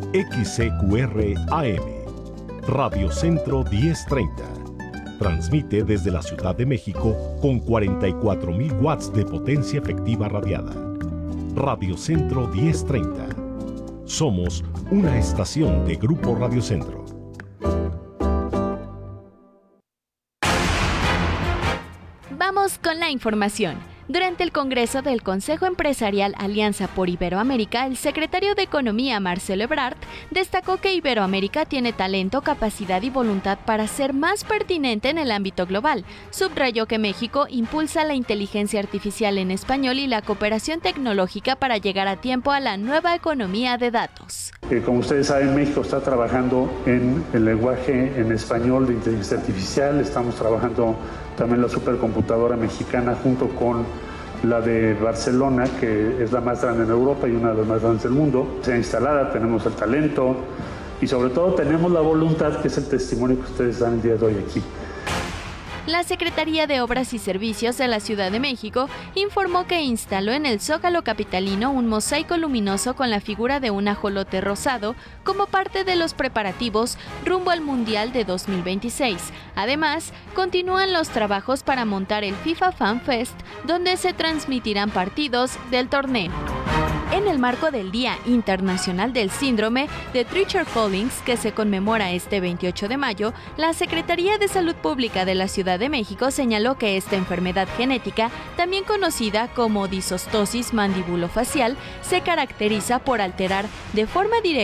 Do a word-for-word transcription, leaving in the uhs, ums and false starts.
X C Q R A M, Radio Centro diez treinta. Transmite desde la Ciudad de México con cuarenta y cuatro mil watts de potencia efectiva radiada. Radio Centro diez treinta. Somos una estación de Grupo Radio Centro. Vamos con la información. Durante el Congreso del Consejo Empresarial Alianza por Iberoamérica, el secretario de Economía, Marcelo Ebrard, destacó que Iberoamérica tiene talento, capacidad y voluntad para ser más pertinente en el ámbito global. Subrayó que México impulsa la inteligencia artificial en español y la cooperación tecnológica para llegar a tiempo a la nueva economía de datos. Eh, como ustedes saben, México está trabajando en el lenguaje en español de inteligencia artificial. Estamos trabajando también la supercomputadora mexicana junto con la de Barcelona, que es la más grande en Europa y una de las más grandes del mundo. Está instalada, tenemos el talento y sobre todo tenemos la voluntad, que es el testimonio que ustedes dan el día de hoy aquí. La Secretaría de Obras y Servicios de la Ciudad de México informó que instaló en el Zócalo capitalino un mosaico luminoso con la figura de un ajolote rosado como parte de los preparativos rumbo al Mundial de dos mil veintiséis. Además, continúan los trabajos para montar el FIFA Fan Fest, donde se transmitirán partidos del torneo. En el marco del Día Internacional del Síndrome de Treacher-Collins, que se conmemora este veintiocho de mayo, la Secretaría de Salud Pública de la Ciudad de México señaló que esta enfermedad genética, también conocida como disostosis mandibulofacial, se caracteriza por alterar de forma directa